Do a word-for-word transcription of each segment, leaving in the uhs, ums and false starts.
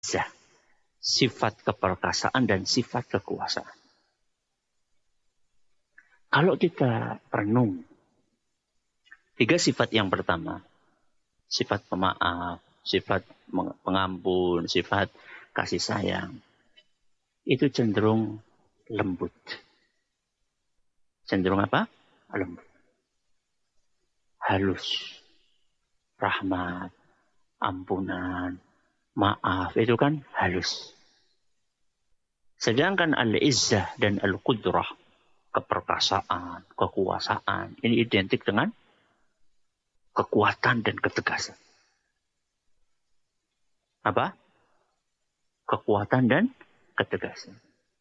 sifat keperkasaan dan sifat kekuasaan. Kalau kita renung, tiga sifat yang pertama, sifat pemaaf, sifat pengampun, sifat kasih sayang, itu cenderung lembut. Cenderung apa? Lembut. Halus. Rahmat, ampunan, maaf, itu kan halus. Sedangkan al-izzah dan al-qudrah, keperkasaan, kekuasaan, ini identik dengan kekuatan dan ketegasan. Apa? Kekuatan dan ketegasan.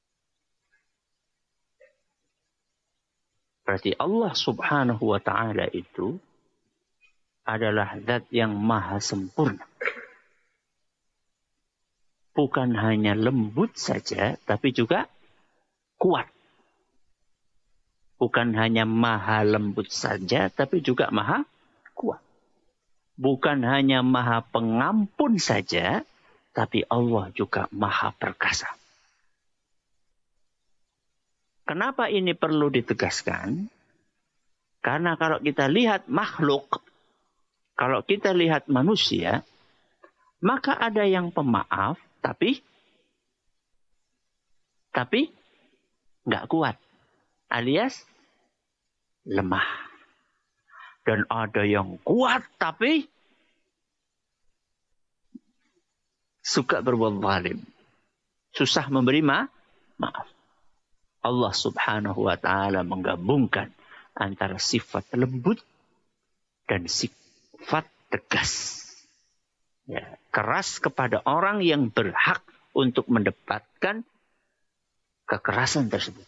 Berarti Allah subhanahu wa ta'ala itu adalah zat yang maha sempurna. Bukan hanya lembut saja, tapi juga kuat. Bukan hanya maha lembut saja, tapi juga maha kuat. Bukan hanya maha pengampun saja, tapi Allah juga maha perkasa. Kenapa ini perlu ditegaskan? Karena kalau kita lihat makhluk, kalau kita lihat manusia, maka ada yang pemaaf, tapi tapi nggak kuat, alias lemah. Dan ada yang kuat, tapi suka berbuat zalim, susah memberi ma maaf. Allah subhanahu wa ta'ala menggabungkan antara sifat lembut dan sifat tegas. Ya, keras kepada orang yang berhak untuk mendapatkan kekerasan tersebut.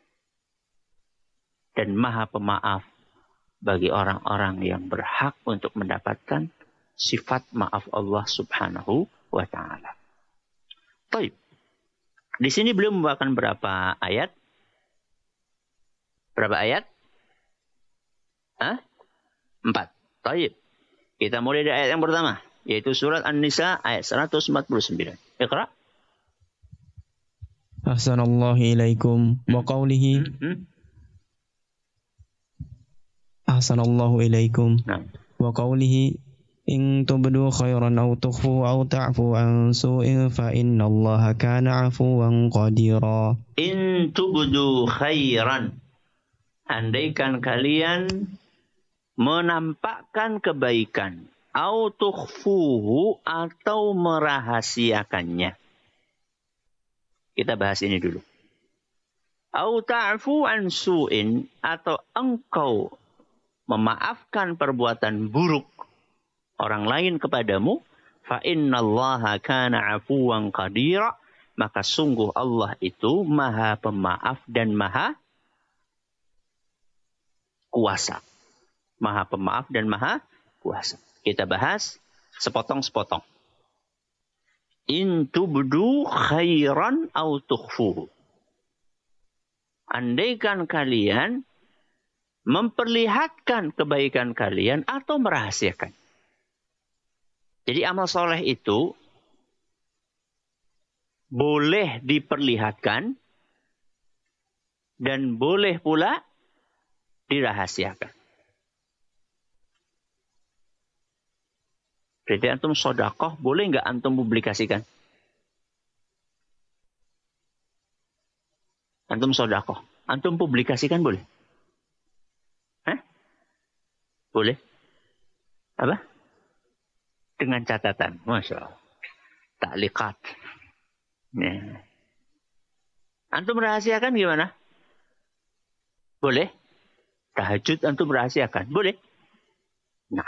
Dan maha pemaaf bagi orang-orang yang berhak untuk mendapatkan sifat maaf Allah subhanahu wa ta'ala. Baik. Di sini beliau membawakan berapa ayat? Berapa ayat? Hah? Empat. Baik. Kita mulai dari ayat yang pertama, yaitu surat An-Nisa ayat seratus empat puluh sembilan. Iqra. Ahsanallahu ilaikum wa qawlihi. Ahsanallahu ilaikum wa qawlihi in tubdu khairan aw tukhfu aw ta'fu an su'in fa innallaha kana 'afuwan qadira. In tubdu khairan, andaikan kalian menampakkan kebaikan, au tukhfuhu, atau merahasiakannya. Kita bahas ini dulu. Au ta'fu an su'in, atau engkau memaafkan perbuatan buruk orang lain kepadamu, fa innallaha kana 'afuwan qadira, maka sungguh Allah itu maha pemaaf dan maha kuasa. Maha pemaaf dan maha kuasa. Kita bahas sepotong-sepotong. In tubdu khairan au tukhfuhu. Andaikan kalian memperlihatkan kebaikan kalian atau merahasiakan. Jadi amal soleh itu boleh diperlihatkan dan boleh pula dirahasiakan. Jadi antum sodakoh boleh nggak antum publikasikan? Antum sodakoh, antum publikasikan boleh? Hah? Boleh? Apa? Dengan catatan, masya Allah, taklikat. Ya. Antum merahasiakan gimana? Boleh? Tahajud antum merahasiakan, boleh? Nah,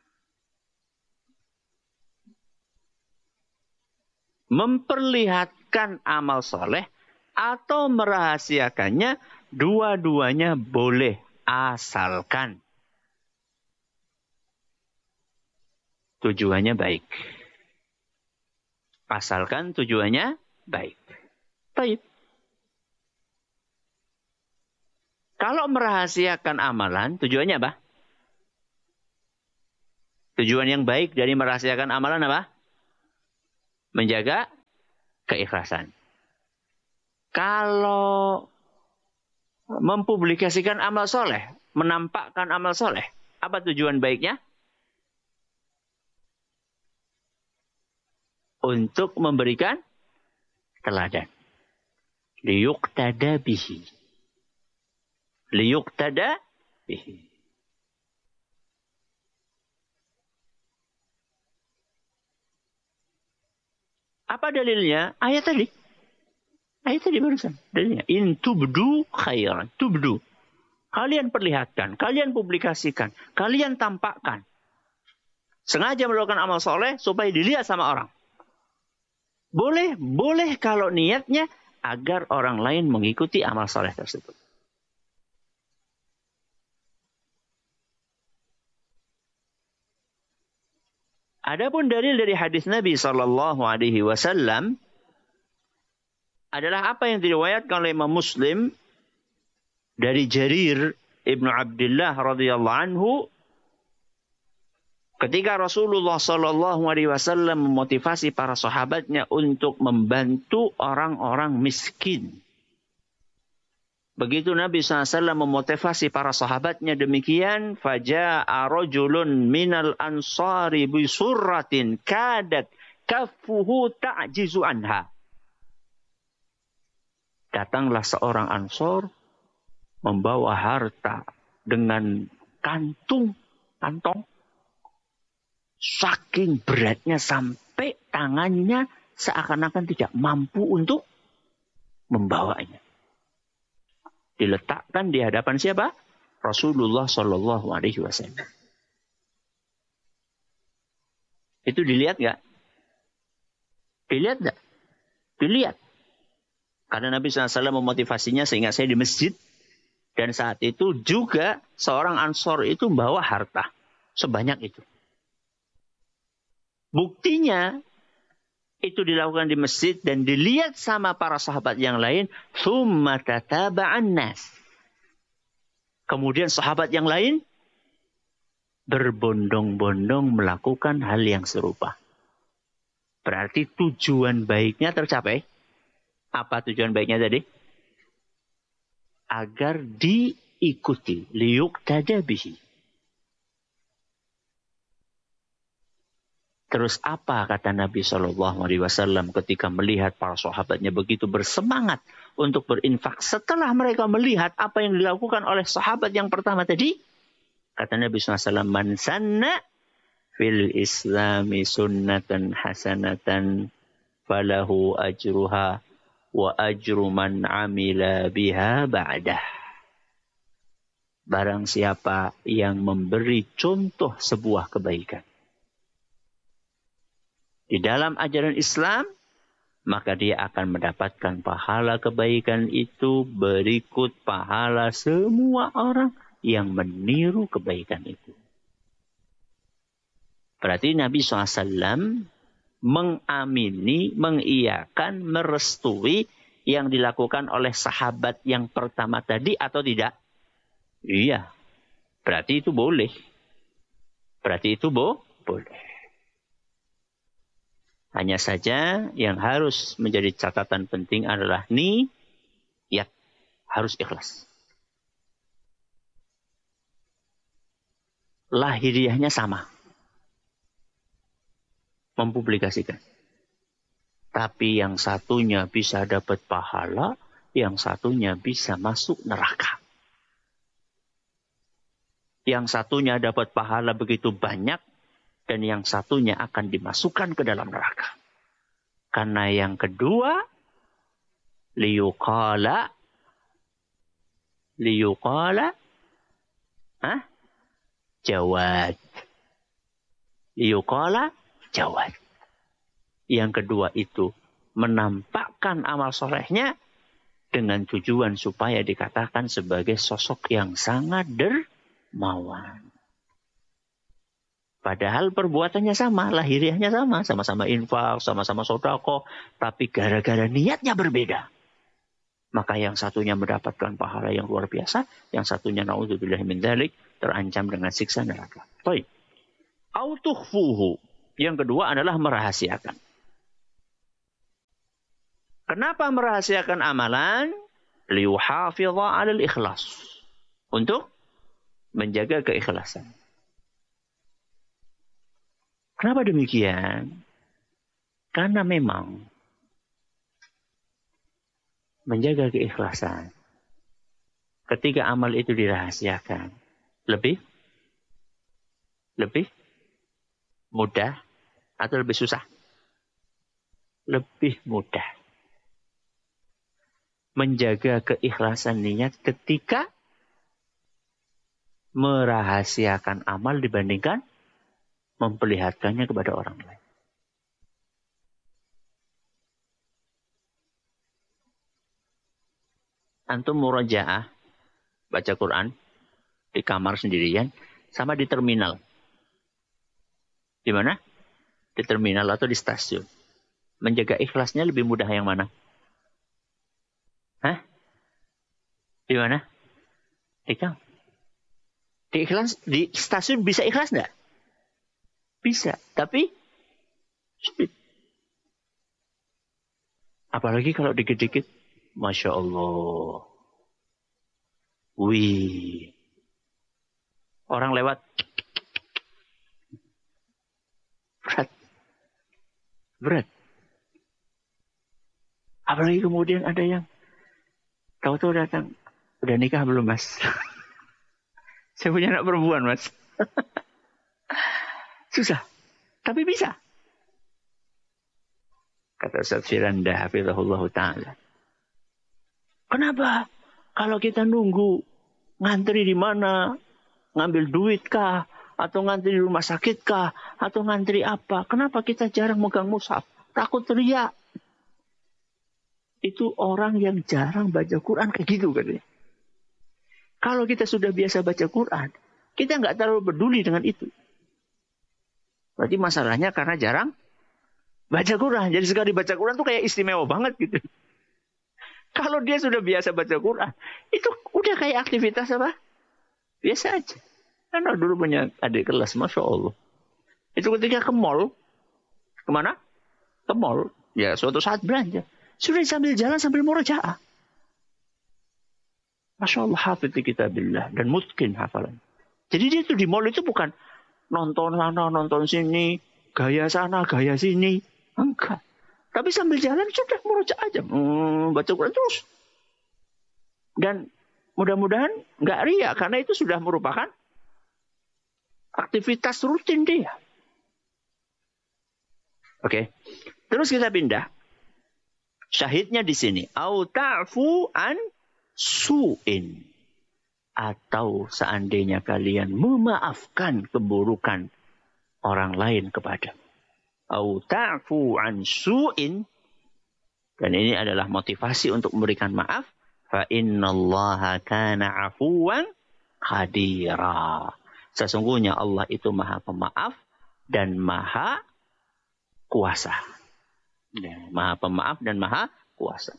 memperlihatkan amal soleh atau merahasiakannya, dua-duanya boleh, asalkan tujuannya baik. Asalkan tujuannya baik. Baik. Kalau merahasiakan amalan, tujuannya apa? Tujuan yang baik dari merahasiakan amalan apa? Menjaga keikhlasan. Kalau mempublikasikan amal soleh, menampakkan amal soleh, apa tujuan baiknya? Untuk memberikan teladan. Liyuqtada bihi. Liyuqtada bihi. Apa dalilnya? Ayat tadi. Ayat tadi barusan. Dalilnya. In tubdu khairan. Tubdu. Kalian perlihatkan. Kalian publikasikan. Kalian tampakkan. Sengaja melakukan amal soleh supaya dilihat sama orang. Boleh, boleh kalau niatnya agar orang lain mengikuti amal soleh tersebut. Adapun dalil dari hadis Nabi Sallallahu Alaihi Wasallam adalah apa yang diriwayatkan oleh Imam Muslim dari Jarir ibnu Abdullah radhiyallahu anhu. Ketika Rasulullah Sallallahu Alaihi Wasallam memotivasi para sahabatnya untuk membantu orang-orang miskin. Begitu Nabi shallallahu alaihi wasallam memotivasi para sahabatnya demikian, faja'a rajulun minal ansari bisurratin kadat kaffuhu ta'jizu anha. Datanglah seorang ansor membawa harta dengan kantung, kantong. Saking beratnya sampai tangannya seakan-akan tidak mampu untuk membawanya. Diletakkan di hadapan siapa? Rasulullah Shallallahu Alaihi Wasallam. Itu dilihat nggak? Dilihat nggak? Dilihat. Karena Nabi shallallahu alaihi wasallam memotivasinya sehingga saya di masjid. Dan saat itu juga seorang ansor itu membawa harta sebanyak itu. Buktinya itu dilakukan di masjid dan dilihat sama para sahabat yang lain. Tsumma tataba'an nas. Kemudian sahabat yang lain berbondong-bondong melakukan hal yang serupa. Berarti tujuan baiknya tercapai. Apa tujuan baiknya tadi? Agar diikuti. Liyuqtada bihi. Terus apa kata Nabi shallallahu alaihi wasallam ketika melihat para sahabatnya begitu bersemangat untuk berinfak setelah mereka melihat apa yang dilakukan oleh sahabat yang pertama tadi? Kata Nabi shallallahu alaihi wasallam, man sanna fil islami sunnatan hasanatan falahu ajruha wa ajru man amila biha ba'dah. Barang siapa yang memberi contoh sebuah kebaikan di dalam ajaran Islam, maka dia akan mendapatkan pahala kebaikan itu berikut pahala semua orang yang meniru kebaikan itu. Berarti Nabi shallallahu alaihi wasallam mengamini, mengiyakan, merestui yang dilakukan oleh sahabat yang pertama tadi atau tidak? Iya. Berarti itu boleh. Berarti itu bo boleh. Hanya saja yang harus menjadi catatan penting adalah niat. Harus ikhlas. Lahiriahnya sama. Mempublikasikan. Tapi yang satunya bisa dapat pahala, yang satunya bisa masuk neraka. Yang satunya dapat pahala begitu banyak, dan yang satunya akan dimasukkan ke dalam neraka. Karena yang kedua, liyuqala, liyuqala, ah, jawad. Liyuqala, jawad. Yang kedua itu menampakkan amal solehnya dengan tujuan supaya dikatakan sebagai sosok yang sangat dermawan. Padahal perbuatannya sama, lahiriahnya sama. Sama-sama infak, sama-sama sedekah. Tapi gara-gara niatnya berbeda. Maka yang satunya mendapatkan pahala yang luar biasa. Yang satunya na'udzubillah min dzalik terancam dengan siksa neraka. Baik. Au tukhfuhu. Yang kedua adalah merahasiakan. Kenapa merahasiakan amalan? Liyuhafidha 'alal ikhlas. Untuk menjaga keikhlasan. Kenapa demikian? Karena memang menjaga keikhlasan ketika amal itu dirahasiakan lebih lebih mudah atau lebih susah? Lebih mudah menjaga keikhlasan niat ketika merahasiakan amal dibandingkan memperlihatkannya kepada orang lain. Antum murajaah baca Quran di kamar sendirian sama di terminal. Di mana? Di terminal atau di stasiun. Menjaga ikhlasnya lebih mudah yang mana? Hah? Di mana? Di kamar. Di ikhlas, di stasiun bisa ikhlas enggak? Bisa, tapi sulit. Apalagi kalau dikit-dikit, Masya Allah. Wih. Orang lewat. Berat. Berat. Apalagi kemudian ada yang tahu-tahu datang. Udah nikah belum, Mas? Saya punya anak perempuan, Mas. Susah. Tapi bisa. Kata Ustaz Firanda, hafizahullah ta'ala. Kenapa? Kalau kita nunggu, ngantri di mana? Ngambil duit kah? Atau ngantri di rumah sakit kah? Atau ngantri apa? Kenapa kita jarang megang mushaf? Takut teriak. Itu orang yang jarang baca Quran kayak gitu katanya. Kalau kita sudah biasa baca Quran, kita nggak terlalu peduli dengan itu. Berarti masalahnya karena jarang baca Quran. Jadi sekali baca Quran tuh kayak istimewa banget gitu. Kalau dia sudah biasa baca Quran, itu udah kayak aktivitas apa? Biasa aja. Karena dulu punya adik kelas, Masya Allah. Itu ketika ke mall, kemana? Ke mall. Ya suatu saat belanja. Sudah sambil jalan sambil murajaah. Masya Allah, hafidh kitabillah. Dan mungkin hafalan. Jadi dia itu di mall itu bukan nonton sana, nonton sini, gaya sana, gaya sini. Enggak. Tapi sambil jalan sudah murojaah aja. Hmm, baca Quran terus. Dan mudah-mudahan nggak riak. Karena itu sudah merupakan aktivitas rutin dia. Oke. Terus kita pindah. Syahidnya di sini. Au ta'fu an su'in. Atau seandainya kalian memaafkan keburukan orang lain kepada. Au ta'fu an su'in. Dan ini adalah motivasi untuk memberikan maaf. Fa innallaha kana afuwan qadira. Sesungguhnya Allah itu maha pemaaf dan maha kuasa. Ya, maha pemaaf dan maha kuasa.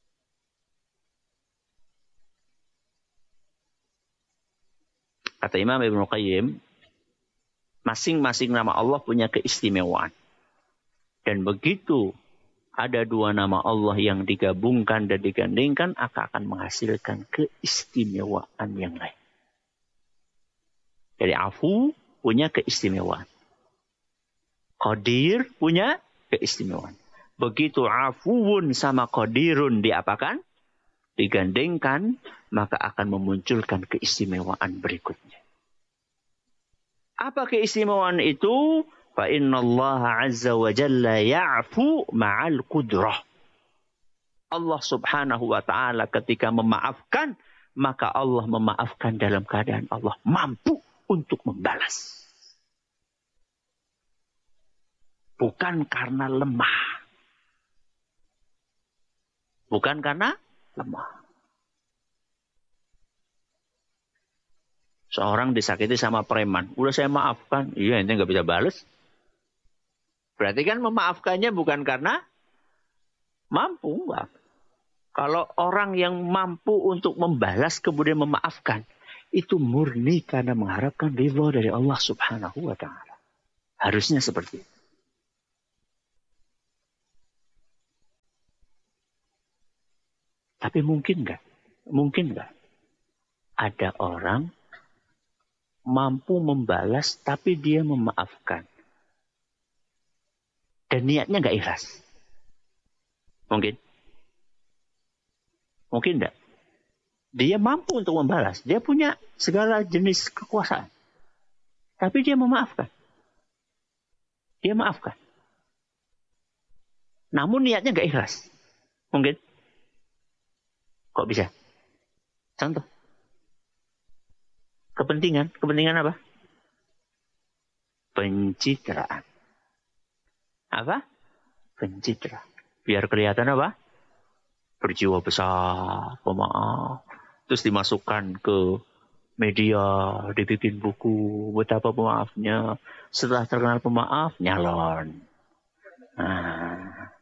Kata Imam Ibnu Qayyim, masing-masing nama Allah punya keistimewaan. Dan begitu ada dua nama Allah yang digabungkan dan digandingkan, akan menghasilkan keistimewaan yang lain. Jadi afu punya keistimewaan. Qadir punya keistimewaan. Begitu afuun sama qadirun diapakan? Digandingkan, maka akan memunculkan keistimewaan berikutnya. Apa keistimewaan itu? Fa innallaha azza wa jalla ya'fu ma'al qudrah. Allah subhanahu wa ta'ala ketika memaafkan, maka Allah memaafkan dalam keadaan Allah mampu untuk membalas. Bukan karena lemah. Bukan karena lemah. Seorang disakiti sama preman. Udah saya maafkan. Iya, ente nggak bisa balas. Berarti kan memaafkannya bukan karena mampu. Enggak. Kalau orang yang mampu untuk membalas kemudian memaafkan, itu murni karena mengharapkan ridha dari Allah subhanahu wa ta'ala. Harusnya seperti itu. Tapi mungkin nggak? Mungkin nggak? Ada orang mampu membalas tapi dia memaafkan. Dan niatnya nggak ikhlas. Mungkin? Mungkin enggak? Dia mampu untuk membalas. Dia punya segala jenis kekuasaan. Tapi dia memaafkan. Dia maafkan. Namun niatnya nggak ikhlas. Mungkin? Kok bisa? Contoh. Kepentingan. Kepentingan apa? Pencitraan. Apa? Pencitraan. Biar kelihatan apa? Berjiwa besar, pemaaf. Terus dimasukkan ke media, dibikin buku, betapa pemaafnya. Setelah terkenal pemaaf, nyalon. Nah.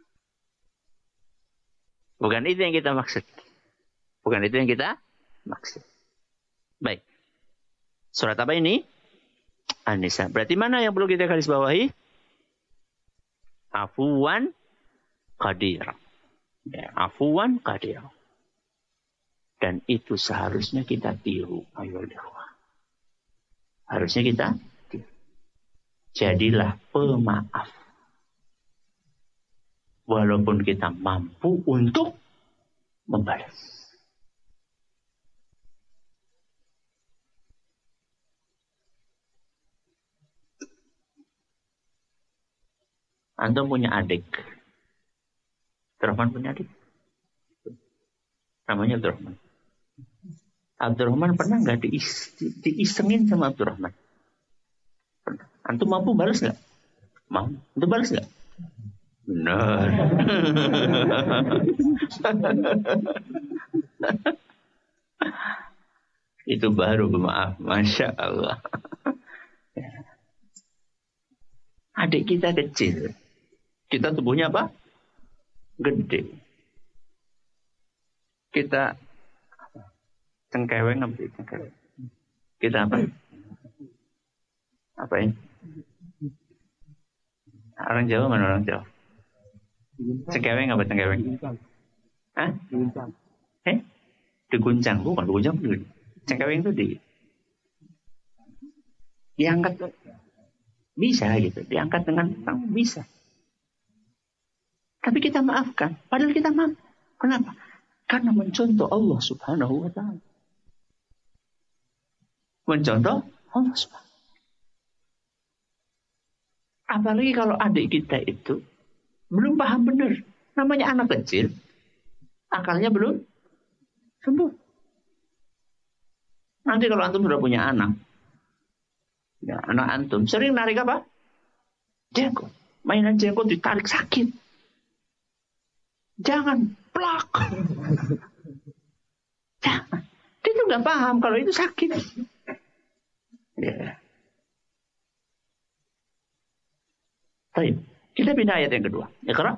Bukan itu yang kita maksud. Bukan itu yang kita maksud. Baik. Surat apa ini? An-Nisa. Berarti mana yang perlu kita garis bawahi? Afuwan qadir. Ya, afuwan qadir. Dan itu seharusnya kita tiru. Ayo lihat. Harusnya kita tiru. Jadilah pemaaf. Walaupun kita mampu untuk membalas. Antum punya adik. Abdurrahman punya adik. Namanya Abdurrahman. Abdurrahman pernah nggak diis, di, diisengin sama Abdurrahman? Pernah. Antum mampu balas nggak? Mampu. Antum balas nggak? Benar. Itu baru pemaaf. Masya Allah. Adik kita kecil. Kita tubuhnya apa? Gede. Kita cengkeweng apa sih? Cengkeweng. Kita apa? Apa ini? Orang Jawa mana orang Jawa? Cengkeweng apa cengkeweng? Hah? Eh? Diguncang. Bukan diguncang. Cengkeweng itu di diangkat. Bisa gitu. Diangkat dengan bisa. Tapi kita maafkan. Padahal kita mampu. Kenapa? Karena mencontoh Allah subhanahu wa ta'ala. Mencontoh Allah subhanahu. Apalagi kalau adik kita itu belum paham benar. Namanya anak kecil. Akalnya belum sembuh. Nanti kalau antum sudah punya anak. Ya, anak antum sering narik apa? Jenggot. Mainan jenggot ditarik sakit. Jangan plak. Jangan. Dia tuh nggak paham kalau itu sakit. Ya. Baik. Kita pindah ayat yang kedua. Iqra.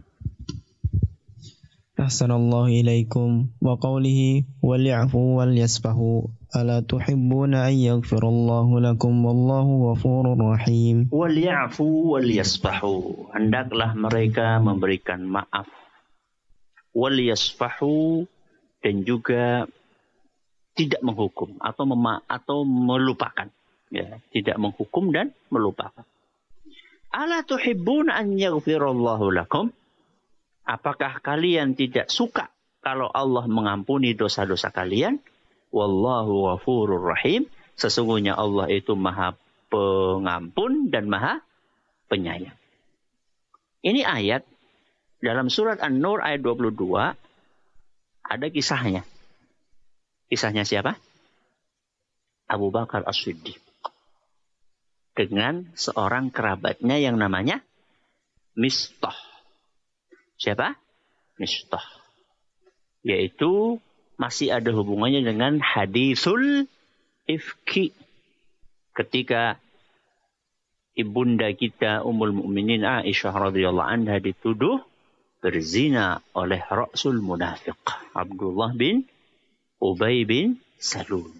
Ahsanallahu ilaikum wa qawlihi wal ya'fu wal yasfahu ala tuhibbuna an yaghfirallahu lakum wallahu ghafurur rahim. Wal ya'fu wal yasfahu. Hendaklah mereka memberikan maaf. Wal yasfahu, dan juga tidak menghukum atau mema atau melupakan, ya, tidak menghukum dan melupakan. Ala tuhibbuna an yaghfirallahu lakum? Apakah kalian tidak suka kalau Allah mengampuni dosa-dosa kalian? Wallahu ghafurur rahim. Sesungguhnya Allah itu Maha Pengampun dan Maha Penyayang. Ini ayat dalam surat An-Nur ayat dua puluh dua ada kisahnya. Kisahnya siapa? Abu Bakar As-Siddiq. Dengan seorang kerabatnya yang namanya Mistah. Siapa? Mistah. Yaitu masih ada hubungannya dengan hadisul ifki. Ketika ibunda kita Ummul Mukminin Aisyah radhiyallahu anha dituduh berzina oleh Rasul Munafiq Abdullah bin Ubay bin Salul.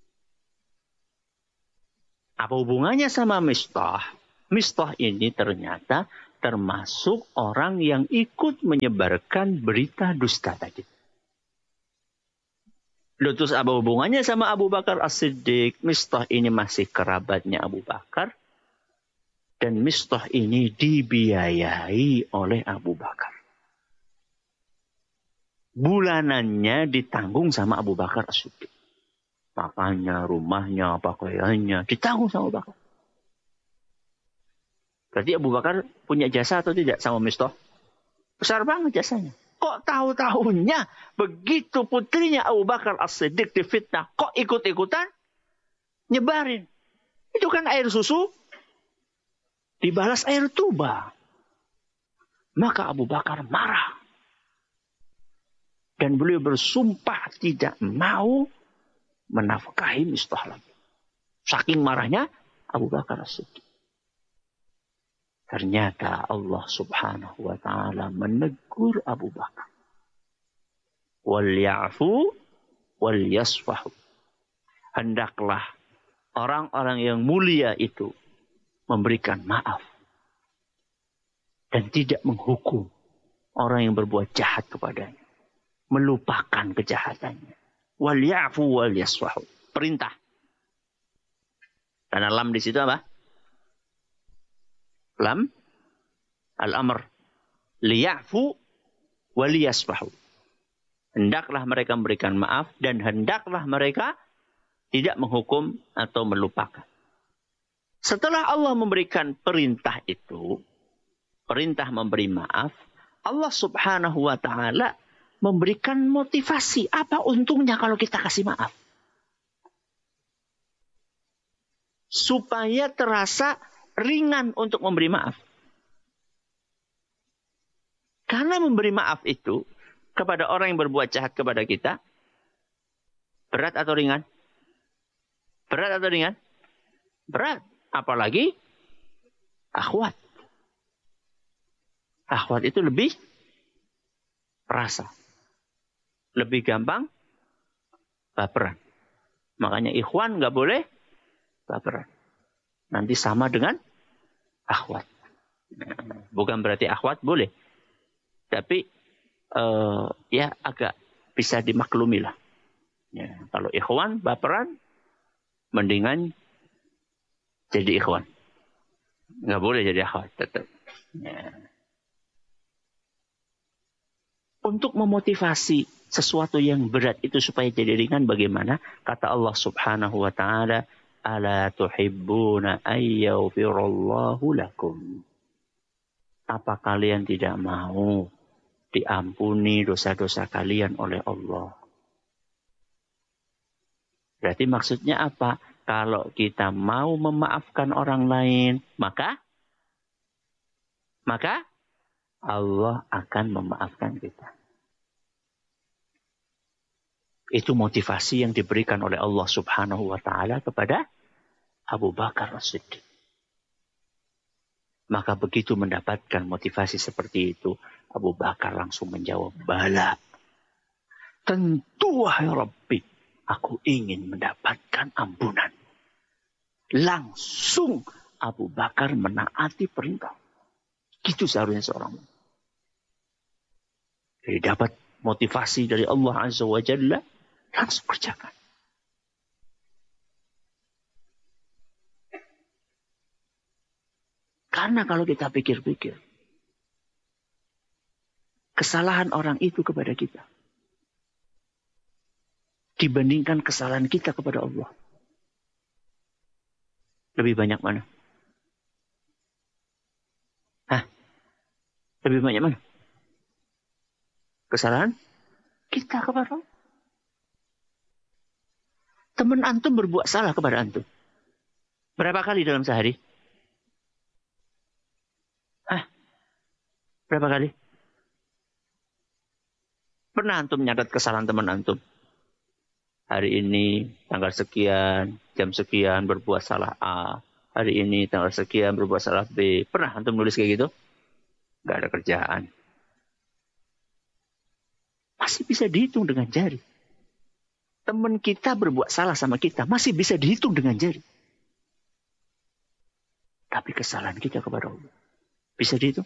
Apa hubungannya sama Mistah? Mistah ini ternyata termasuk orang yang ikut menyebarkan berita dusta tadi. Loh, terus apa hubungannya sama Abu Bakar As-Siddiq? Mistah ini masih kerabatnya Abu Bakar. Dan Mistah ini dibiayai oleh Abu Bakar. Bulanannya ditanggung sama Abu Bakar As-Siddiq. Makannya, rumahnya, pakaiannya ditanggung sama Abu Bakar. Berarti Abu Bakar punya jasa atau tidak sama Mistah? Besar banget jasanya. Kok tahu-tahunya begitu putrinya Abu Bakar As-Siddiq difitnah, kok ikut-ikutan nyebarin? Itu kan air susu dibalas air tuba. Maka Abu Bakar marah. Dan beliau bersumpah tidak mau menafkahi Mistah lagi. Saking marahnya Abu Bakar As-Siddiq. Ternyata Allah subhanahu wa ta'ala menegur Abu Bakar. Wal ya'fu wal yasfahu. Hendaklah orang-orang yang mulia itu memberikan maaf. Dan tidak menghukum orang yang berbuat jahat kepadanya. Melupakan kejahatannya. Wal ya'fu wal yasfahu. Perintah. Karena lam di situ apa? Lam al-amr liya'fu wa liyasfahu. Hendaklah mereka memberikan maaf dan hendaklah mereka tidak menghukum atau melupakan. Setelah Allah memberikan perintah itu, perintah memberi maaf, Allah Subhanahu wa taala memberikan motivasi. Apa untungnya kalau kita kasih maaf? Supaya terasa ringan untuk memberi maaf. Karena memberi maaf itu kepada orang yang berbuat jahat kepada kita, berat atau ringan? Berat atau ringan? Berat. Apalagi akhwat. Akhwat itu lebih perasa. Lebih gampang baperan. Makanya ikhwan nggak boleh baperan. Nanti sama dengan akhwat. Bukan berarti akhwat boleh. Tapi uh, ya agak bisa dimaklumi lah. Ya, kalau ikhwan baperan, mendingan jadi ikhwan. Nggak boleh jadi akhwat tetap. Ya. Untuk memotivasi sesuatu yang berat itu supaya jadi ringan bagaimana? Kata Allah subhanahu wa ta'ala, Ala tuhibbuna ayyawfirallahu lakum. Apa kalian tidak mau diampuni dosa-dosa kalian oleh Allah? Berarti maksudnya apa? Kalau kita mau memaafkan orang lain, maka maka Allah akan memaafkan kita. Itu motivasi yang diberikan oleh Allah subhanahu wa ta'ala kepada Abu Bakar As-Siddiq. Maka begitu mendapatkan motivasi seperti itu, Abu Bakar langsung menjawab, bala. Tentu wahai Rabbi, aku ingin mendapatkan ampunan. Langsung Abu Bakar menaati perintah. Gitu seharusnya seorang. Jadi dapat motivasi dari Allah Azza wa Jalla, langsung kerjakan. Karena kalau kita pikir-pikir, kesalahan orang itu kepada kita dibandingkan kesalahan kita kepada Allah, lebih banyak mana? Hah? Lebih banyak mana? Kesalahan kita kepada Allah. Teman antum berbuat salah kepada antum. Berapa kali dalam sehari? Hah? Berapa kali? Pernah antum nyatat kesalahan teman antum? Hari ini tanggal sekian, jam sekian berbuat salah A. Hari ini tanggal sekian berbuat salah B. Pernah antum nulis kayak gitu? Gak ada kerjaan. Masih bisa dihitung dengan jari. Teman kita berbuat salah sama kita masih bisa dihitung dengan jari. Tapi kesalahan kita kepada Allah bisa dihitung?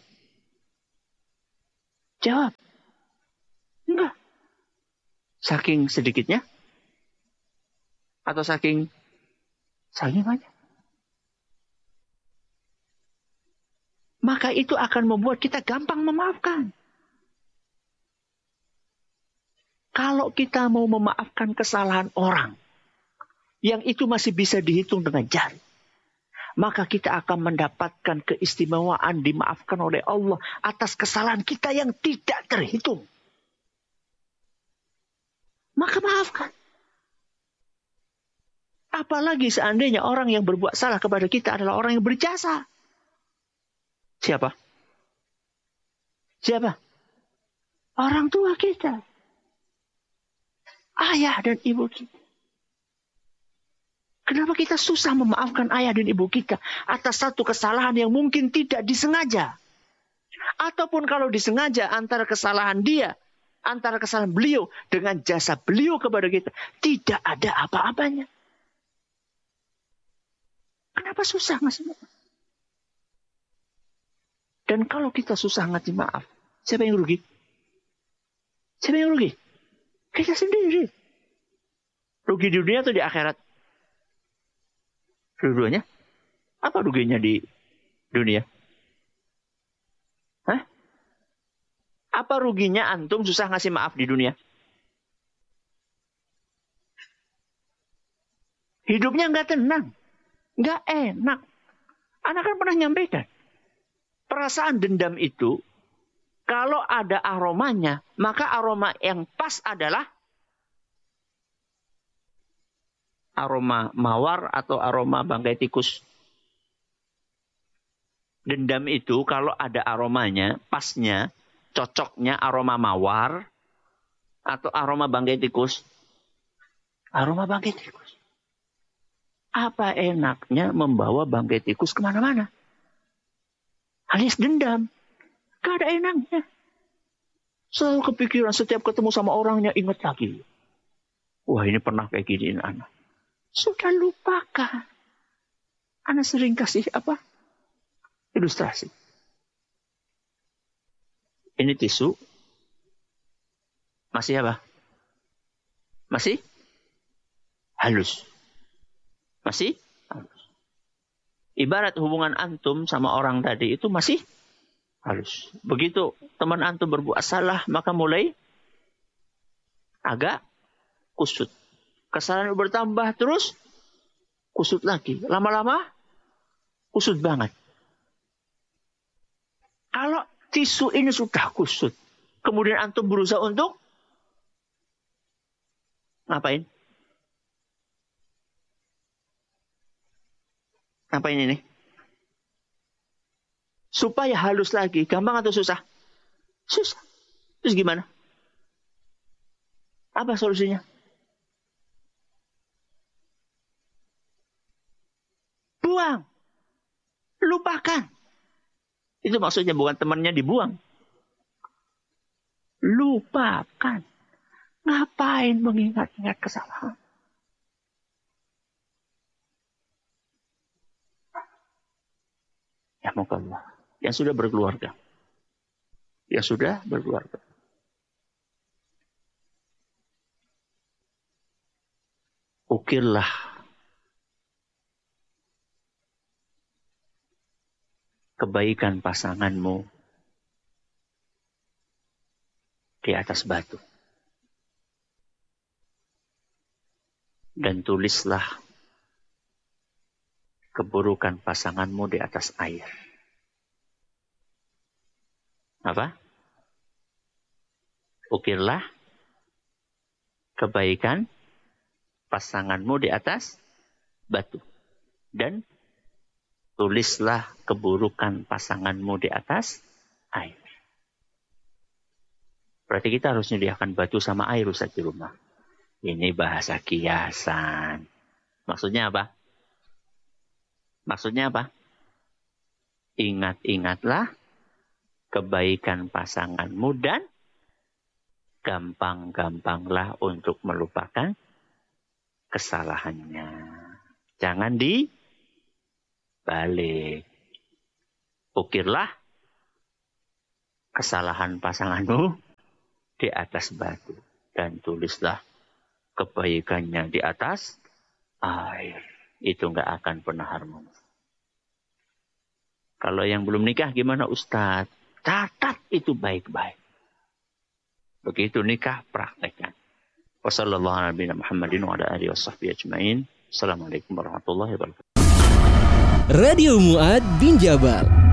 Jawab. Enggak. Saking sedikitnya Atau saking saking banyak. Maka itu akan membuat kita gampang memaafkan. Kalau kita mau memaafkan kesalahan orang, yang itu masih bisa dihitung dengan jari, maka kita akan mendapatkan keistimewaan dimaafkan oleh Allah atas kesalahan kita yang tidak terhitung. Maka maafkan. Apalagi seandainya orang yang berbuat salah kepada kita adalah orang yang berjasa. Siapa? Siapa? Orang tua kita. Ayah dan ibu kita. Kenapa kita susah memaafkan ayah dan ibu kita atas satu kesalahan yang mungkin tidak disengaja? Ataupun kalau disengaja antara kesalahan dia, antara kesalahan beliau dengan jasa beliau kepada kita, tidak ada apa-apanya. Kenapa susah ngasih maaf? Dan kalau kita susah ngasih maaf, siapa yang rugi? Siapa yang rugi? Kita sendiri. Rugi di dunia atau di akhirat? Dua-duanya? Apa ruginya di dunia? Hah? Apa ruginya antum susah ngasih maaf di dunia? Hidupnya nggak tenang. Nggak enak. Anak kan pernah nyampaikan. Perasaan dendam itu, kalau ada aromanya, maka aroma yang pas adalah aroma mawar atau aroma bangkai tikus. Dendam itu kalau ada aromanya, pasnya, cocoknya aroma mawar atau aroma bangkai tikus. Aroma bangkai tikus. Apa enaknya membawa bangkai tikus kemana-mana? Alias dendam. Gak ada enaknya. Selalu kepikiran setiap ketemu sama orangnya ingat lagi. Wah ini pernah kayak giniin anak. Sudah lupakan. Anak sering kasih apa? Ilustrasi. Ini tisu. Masih apa? Masih? Halus. Masih? Halus. Ibarat hubungan antum sama orang tadi itu masih halus. Begitu teman antum berbuat salah, maka mulai agak kusut. Kesalahan bertambah terus, kusut lagi. Lama-lama, kusut banget. Kalau tisu ini sudah kusut, kemudian antum berusaha untuk ngapain? Ngapain ini? Supaya halus lagi. Gampang atau susah? Susah. Terus gimana? Apa solusinya? Buang. Lupakan. Itu maksudnya bukan temannya dibuang. Lupakan. Ngapain mengingat-ingat kesalahan? Ya moga Allah. Yang sudah berkeluarga. Yang sudah berkeluarga. Ukirlah kebaikan pasanganmu di atas batu. Dan tulislah keburukan pasanganmu di atas air. Apa? Ukirlah kebaikan pasanganmu di atas batu. Dan tulislah keburukan pasanganmu di atas air. Berarti kita harus menyediakan batu sama air Ustaz di rumah. Ini bahasa kiasan. Maksudnya apa? Maksudnya apa? Ingat-ingatlah kebaikan pasanganmu dan gampang-gampanglah untuk melupakan kesalahannya. Jangan dibalik. Ukirlah kesalahan pasanganmu di atas batu dan tulislah kebaikannya di atas air. Itu nggak akan pernah harmonis. Kalau yang belum nikah gimana Ustadz? Catat itu baik-baik. Begitu nikah praktekkan. Wassalamualaikum warahmatullahi wabarakatuh. Radio Mu'ad bin Jabal.